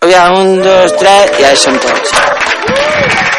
Aviam, 1, 2, 3, i ara som tots.